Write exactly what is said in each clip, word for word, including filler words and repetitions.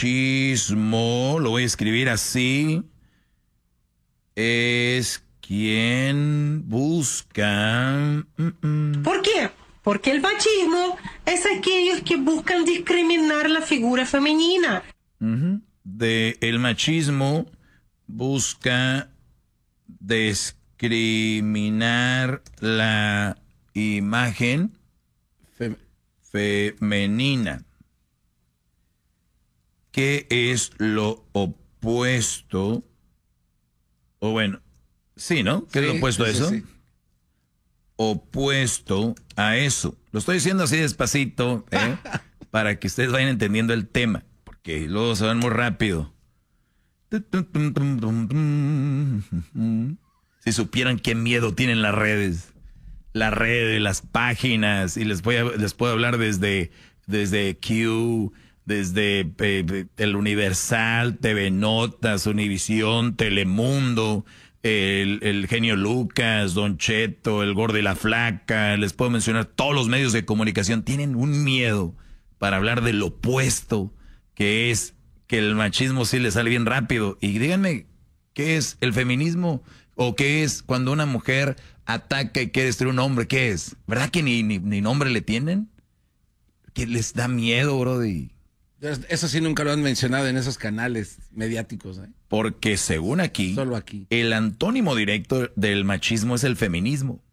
machismo, lo voy a escribir así, es quien busca... Mm-mm. ¿Por qué? Porque el machismo es aquellos que buscan discriminar la figura femenina. Uh-huh. De el machismo busca discriminar la imagen Fem- femenina. ¿Qué es lo opuesto? O bueno, sí, ¿no? ¿Qué sí, es lo opuesto sí, a eso? Sí, sí. Opuesto a eso. Lo estoy diciendo así despacito, ¿eh? Para que ustedes vayan entendiendo el tema, porque luego se van muy rápido. Si supieran qué miedo tienen las redes, las redes, las páginas, y les voy a, les puedo hablar desde, desde Q, desde eh, el Universal, T V Notas, Univisión, Telemundo, el, el genio Lucas, Don Cheto, el Gordo y la Flaca, les puedo mencionar todos los medios de comunicación, tienen un miedo para hablar del opuesto, que es que el machismo sí le sale bien rápido. Y díganme, ¿qué es el feminismo? ¿O qué es cuando una mujer ataca y quiere destruir a un hombre? ¿Qué es? ¿Verdad que ni, ni, ni nombre le tienen? ¿Que les da miedo, brody? Eso sí nunca lo han mencionado en esos canales mediáticos, ¿eh? Porque según aquí, solo aquí, el antónimo directo del machismo es el feminismo.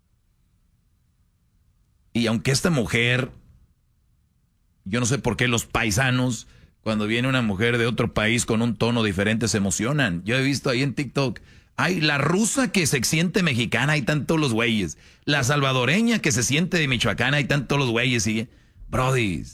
Y aunque esta mujer, yo no sé por qué los paisanos, cuando viene una mujer de otro país con un tono diferente, se emocionan. Yo he visto ahí en TikTok, ay, la rusa que se siente mexicana, hay tantos los güeyes. La salvadoreña que se siente de Michoacán, hay tantos los güeyes. Y, brodis.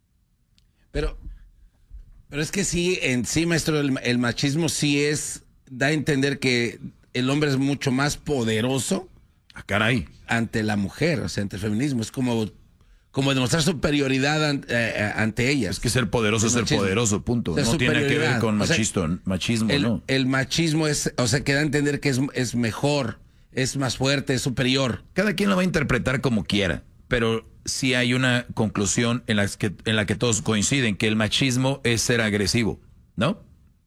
Pero, pero es que sí, en sí, maestro, el, el machismo sí es, da a entender que el hombre es mucho más poderoso. Ah, caray. Ante la mujer, o sea, ante el feminismo. Es como, como demostrar superioridad ante, eh, ante ellas. Es que ser poderoso es ser poderoso, punto. O sea, no tiene que ver con machisto, o sea, machismo, el, ¿no? El machismo es, o sea, que da a entender que es, es mejor, es más fuerte, es superior. Cada quien lo va a interpretar como quiera, pero sí hay una conclusión en la que, en la que todos coinciden, que el machismo es ser agresivo, ¿no?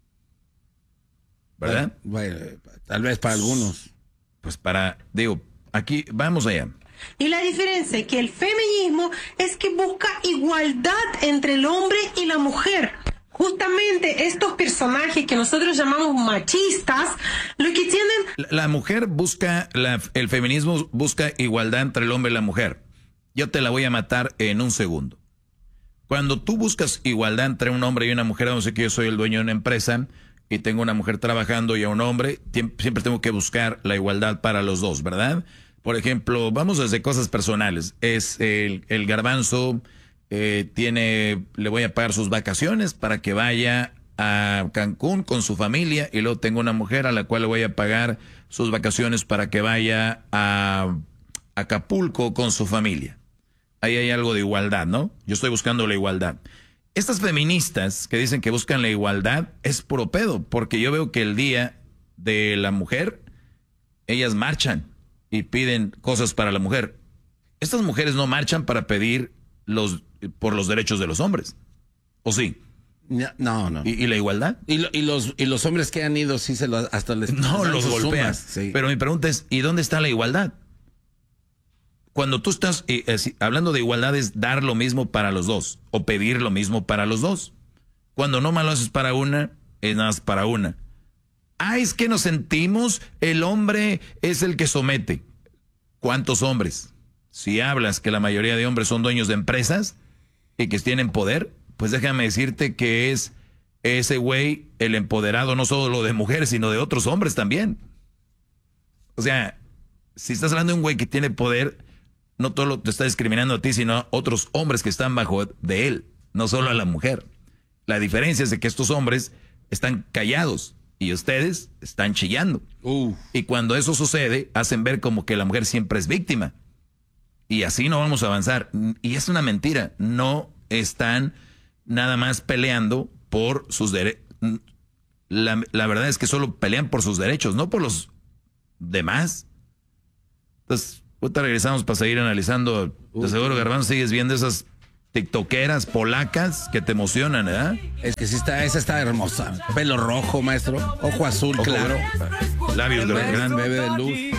¿Verdad? Bueno, bueno, tal vez para algunos. Pues para, digo, aquí, vamos allá. Y la diferencia es que el feminismo es que busca igualdad entre el hombre y la mujer. Justamente estos personajes que nosotros llamamos machistas, lo que tienen... La, la mujer busca, la, el feminismo busca igualdad entre el hombre y la mujer. Yo te la voy a matar en un segundo. Cuando tú buscas igualdad entre un hombre y una mujer, no sé que yo soy el dueño de una empresa y tengo una mujer trabajando y a un hombre, siempre tengo que buscar la igualdad para los dos, ¿verdad? Por ejemplo, vamos desde cosas personales. Es el, el garbanzo, eh, tiene, le voy a pagar sus vacaciones para que vaya a Cancún con su familia, y luego tengo una mujer a la cual le voy a pagar sus vacaciones para que vaya a Acapulco con su familia. Ahí hay algo de igualdad, ¿no? Yo estoy buscando la igualdad. Estas feministas que dicen que buscan la igualdad es puro pedo, porque yo veo que el día de la mujer, ellas marchan y piden cosas para la mujer. Estas mujeres no marchan para pedir los por los derechos de los hombres, ¿o sí? No, no. ¿Y, y la igualdad? Y, lo, y los y los hombres que han ido sí se lo hasta les no los golpean. Sí. Pero mi pregunta es, ¿y dónde está la igualdad? Cuando tú estás eh, eh, hablando de igualdad, es dar lo mismo para los dos o pedir lo mismo para los dos. Cuando no más lo haces para una, es nada más para una. Ah, es que nos sentimos, el hombre es el que somete. ¿Cuántos hombres? Si hablas que la mayoría de hombres son dueños de empresas y que tienen poder, pues déjame decirte que es ese güey el empoderado, no solo de mujeres, sino de otros hombres también. O sea, si estás hablando de un güey que tiene poder, no todo te está discriminando a ti, sino a otros hombres que están bajo de él, no solo a la mujer. La diferencia es de que estos hombres están callados y ustedes están chillando. Uh. Y cuando eso sucede, hacen ver como que la mujer siempre es víctima. Y así no vamos a avanzar. Y es una mentira. No están nada más peleando por sus derechos. La, la verdad es que solo pelean por sus derechos, no por los demás. Entonces, ahorita regresamos para seguir analizando. De seguro, Garbanzo, sigues viendo esas tiktokeras polacas que te emocionan, ¿verdad? Es que sí está, esa está hermosa. Pelo rojo, maestro. Ojo azul, Ojo, claro. Labios grandes. Bebé de luz.